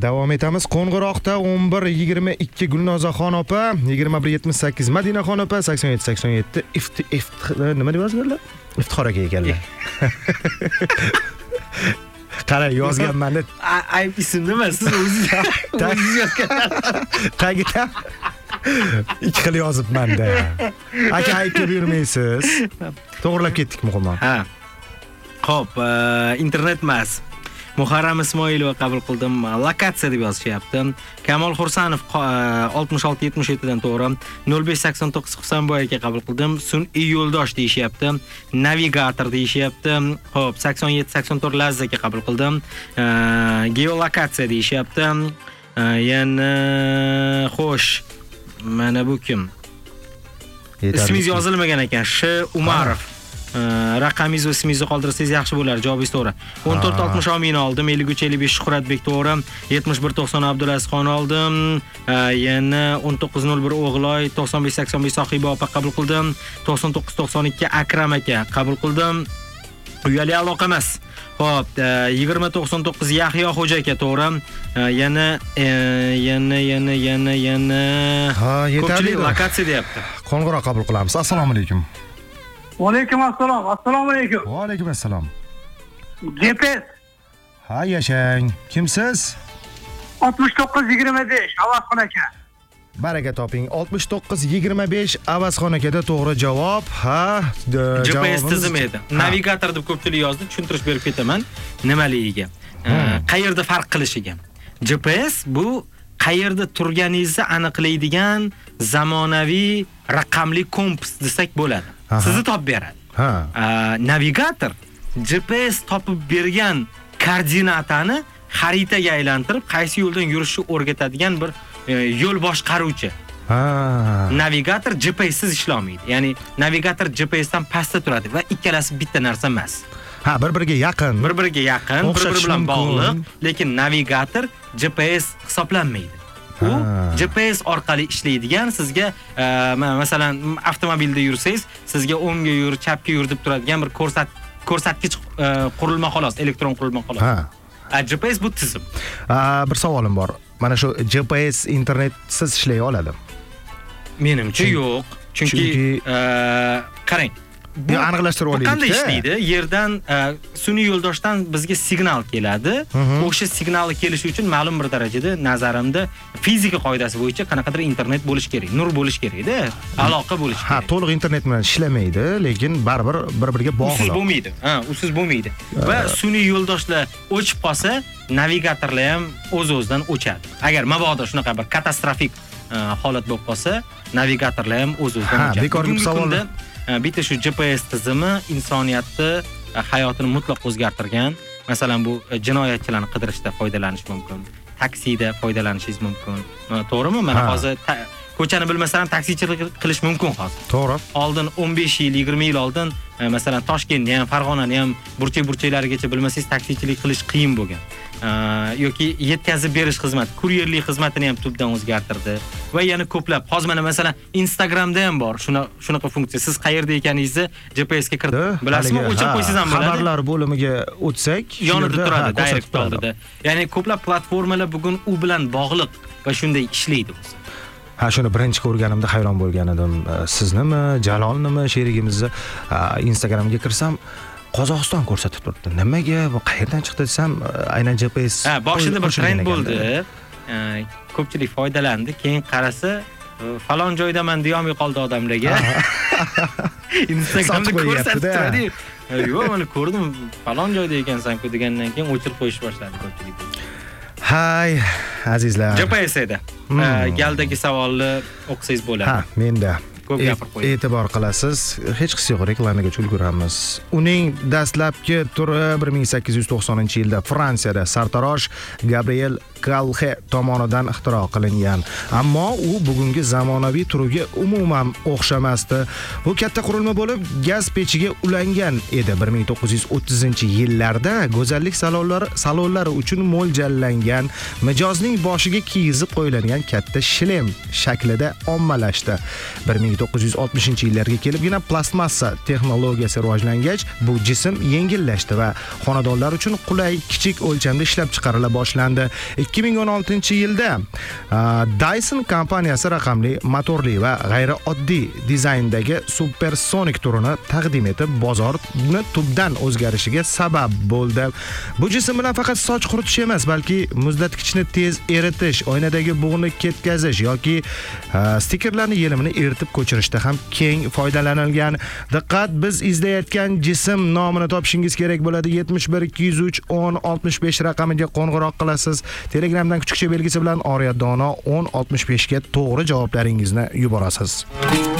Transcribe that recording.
Davom etamiz. Qo'ng'iroqda 11:22 Gulnozaxon opa, 21:78 Madinaxon opa, 87:87 nima deb yozganlar? Iftixor aka ekanlar. Qara yozganman deb. Ayb ismni emas, siz o'zingiz yozganlar. Tagida 2 xil yozibman-da. Aka aytib yurmaysiz. To'g'rilab ketdik muhimman. Ha. Xo'p, internet emas. Muharram Ismoilova qabul qildim. Lokatsiya deb yozishyapti. Kamol Xursanov 6677 dan to'g'ri. 0589 Husanboy aka qabul qildim. Sun'iy yo'ldosh deyishyapti. Navigator deyishyapti. Xo'p, 8784 Lazza aka qabul qildim. Geolokatsiya deyishyapti. Yana xo'sh. Mana bu kim? Ismingiz yozilmagan ekan. Sh Umarov. Raqamingiz va ismingizni qoldirsangiz yaxshi bo'lar. Javobingiz to'g'ri. 1460 Omin oldim, 5355 Shuhratbek to'g'ri, 7190 Abdulazizxon oldim. Yana 1901 O'g'loy, 9585 Sohiba opa qabul qildim. 9992 Akram aka qabul qildim. Uyali aloqa emas. Xo'p, 2099 Yahyo Xo'ja aka to'g'ri. Yana Ha, yetarli. Lokatsiya deyapti. Qo'ng'iroq qabul qilamiz. Assalomu alaykum. Va alaykum assalom. Assalomu alaykum. Va alaykum assalom. GPS Ha, yashang. Kimsiz? 6925 Avazxon aka. Baraka toping. 6925 Avazxon akada to'g'ri javob. Ha, GPS tizimi edi. Navigator deb ko'pchilik yozdi, tushuntirish berib ketaman. Nimaligiga. Qayerda farq qilishiga. GPS bu qayerda turganingizni aniqlaydigan zamonaviy raqamli kompas desak bo'ladi. Sizni topib beradi. Navigator GPS topib bergan koordinatani xaritaga aylantirib, qaysi yo'ldan yurishni o'rgatadigan bir yo'l boshqaruvchi. Navigator GPS siz ishlamaydi. Ya'ni navigator GPS dan pastda turadi va ikkalasi bitta narsa emas. Bir-biriga yaqin. Bir-biriga yaqin, bir-biri bilan bog'liq, lekin navigator GPS hisoblanmaydi. U GPS orqali ishlaydigan, sizga masalan avtomobilda yursangiz, sizga o'ngga yur, chapga yur deb turadigan bir ko'rsatkich qurilma xolos, elektron qurilma xolos. GPS bu tizim. Bir savolim bor. Mana shu GPS internetsiz ishlay oladi? Menimcha yo'q. Chunki qarang, bu aniqlashtirib olaylik. Qanday ishlaydi? Yerdan sun'iy yo'ldoshdan bizga signal keladi. O'sha signalni kelishi uchun ma'lum bir darajada nazarimda fizika qoidasi bo'yicha qanaqadir internet bo'lish kerak, nur bo'lish kerak-da, aloqa bo'lish kerak. Ha, to'liq internet bilan ishlamaydi, lekin baribir bir-biriga bog'liq. Usiz bo'lmaydi. Usiz bo'lmaydi. Va sun'iy yo'ldoshlar o'chib qolsa, navigatorlar ham o'z-o'zidan o'chadi. Agar mabodo shunaqa bir katastrofik holat bo'lib qolsa, navigatorlar ham o'z-o'zidan o'chadi. Bekorli savollar. Bitta shu GPS tizimi insoniyatni hayotini mutlaq o'zgartirgan. Masalan, bu jinoyatchilarni qidirishda foydalanish mumkin. Taksida foydalanishingiz mumkin. To'g'rimi? Mana hozir ko'chani bilmasam taksichilik qilish mumkin hozir. To'g'ri. Oldin 15 yil, 20 yil oldin masalan Toshkentni ham, Farg'onani ham burchak-burchaklarigacha bilmasangiz taksichilik qilish qiyin bo'lgan. Yoki yetkazib berish xizmati, kuryerlik xizmatini ham tubdan o'zgartirdi va yana ko'plab. Hozir mana masalan Instagramda ham bor shunaqa funksiya. Siz qayerda ekaningizni GPS ga kiritib, bilasizmi? O'chirib qo'ysangiz ham bo'ladi. Xabarlar bo'limiga o'tsak, yonida turadi, direkt oldida. Ya'ni ko'plab platformalar bugun u bilan bog'liq va shunday ishlaydi o'zi. Shuni birinchi ko'rganimda hayron bo'lgan edim. Siznimi, Jalolnimi, sherigimizni Instagramga kirsam, Qozog'iston ko'rsatib turibdi. Nimaga, bu qayerdan chiqdi desam, aynan GPS. Boshida bir trend bo'ldi. Ko'pchilik foydalandi, keyin qarasa, falon joydaman deyolmay qoldi odamlarga. Instagramda ko'rsatib turadi. Yo'q, mana ko'rdim, falon joyda ekansan-ku degandan keyin o'chirib qo'yish boshladi ko'pchilik. Hay, azizlar. GPS edi. Galdagi savolni o'qisangiz bo'ladi. Menda. Ko'p gapirib qo'ying. E'tibor qilasiz. Hech qisi yo'q, reklamaga ulguramiz. Uning dastlabki turi 1890-yilda Fransiyada sartarosh Gabriel Calhe tomonidan ixtiro qilingan. Ammo u bugungi zamonaviy turiga umuman o'xshamasdi. Bu katta qurilma bo'lib, gaz pechiga ulangan edi. 1930-yillarda go'zallik salonlari uchun mo'ljallangan, mijozning boshiga kiyizib qo'yiladigan katta shlem shaklida ommalashdi. 1960-yillarga kelibgina plastmassa texnologiyasi rivojlangach, bu jism yengillashdi va xonadonlar uchun qulay kichik o'lchamda ishlab chiqarila boshlandi. 2016-yilda Dyson kompaniyasi raqamli motorli va g'ayrioddiy dizayndagi supersonik turini taqdim etib, bozorni tubdan o'zgarishiga sabab bo'ldi. Bu jism bilan faqat soch quritish emas, balki muzlatgichni tez eritish, oynadagi bug'ni ketkazish yoki stikerlarni yelimini eritib ko'chirishda ham keng foydalanilgan. Diqqat, biz izlayotgan jism nomini topishingiz kerak bo'ladi. 71 203 10 65 raqamiga qo'ng'iroq qilasiz. Telegramdan kuchukcha belgisi bilan Oriya Dono 10 65 ga to'g'ri javoblaringizni yuborasiz.